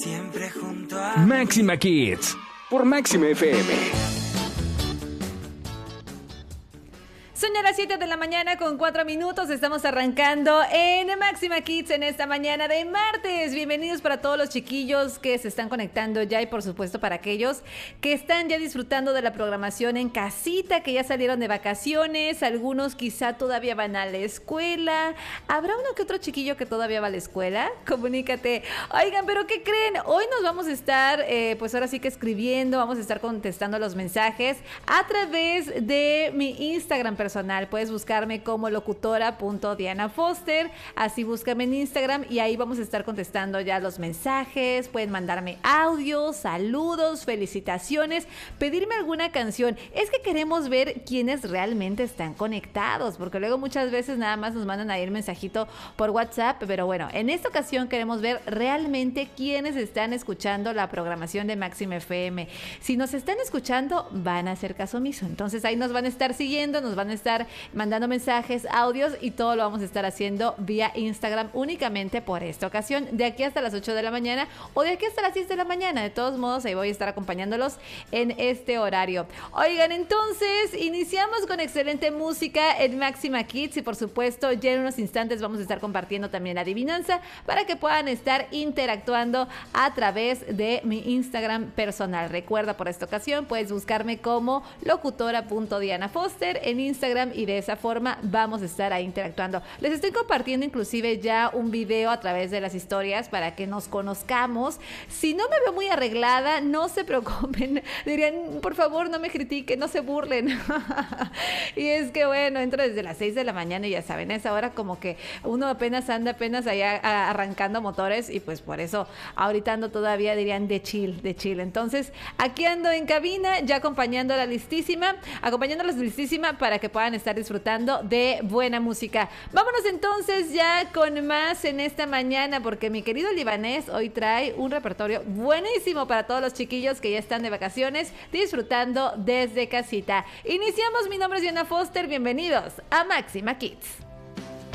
Siempre junto a Máxima Kids por Máxima FM. Son ya las 7 de la mañana con 4 minutos. Estamos arrancando en Máxima Kids en esta mañana de martes. Bienvenidos para todos los chiquillos que se están conectando ya y por supuesto para aquellos que están ya disfrutando de la programación en casita, que ya salieron de vacaciones. Algunos quizá todavía van a la escuela. ¿Habrá uno que otro chiquillo que todavía va a la escuela? Comunícate. Oigan, ¿pero qué creen? Hoy nos vamos a estar, pues ahora sí que escribiendo, vamos a estar contestando los mensajes a través de mi Instagram personal. Puedes buscarme como locutora.dianafoster, así búscame en Instagram y ahí vamos a estar contestando ya los mensajes. Pueden mandarme audios, saludos, felicitaciones, pedirme alguna canción. Es que queremos ver quiénes realmente están conectados, porque luego muchas veces nada más nos mandan ahí el mensajito por WhatsApp, pero bueno, en esta ocasión queremos ver realmente quiénes están escuchando la programación de Máxima FM. Si nos están escuchando, van a hacer caso omiso, entonces ahí nos van a estar siguiendo, nos van a estar mandando mensajes, audios y todo lo vamos a estar haciendo vía Instagram únicamente por esta ocasión, de aquí hasta las 8 de la mañana o de aquí hasta las 6 de la mañana. De todos modos, ahí voy a estar acompañándolos en este horario. Oigan, entonces iniciamos con excelente música en Máxima Kids y por supuesto ya en unos instantes vamos a estar compartiendo también la adivinanza para que puedan estar interactuando a través de mi Instagram personal. Recuerda, por esta ocasión puedes buscarme como locutora.dianafoster en Instagram y de esa forma vamos a estar ahí interactuando. Les estoy compartiendo inclusive ya un video a través de las historias para que nos conozcamos. Si no me veo muy arreglada, no se preocupen. Dirían, por favor, no me critiquen, no se burlen. Y es que bueno, entro desde las 6 de la mañana y ya saben, a esa hora como que uno apenas anda allá arrancando motores y pues por eso ahorita ando todavía, dirían, de chill. Entonces, aquí ando en cabina ya acompañándolos listísima para que puedan estar disfrutando de buena música. Vámonos entonces ya con más en esta mañana, porque mi querido libanés hoy trae un repertorio buenísimo para todos los chiquillos que ya están de vacaciones disfrutando desde casita. Iniciamos, mi nombre es Diana Foster, bienvenidos a Máxima Kids.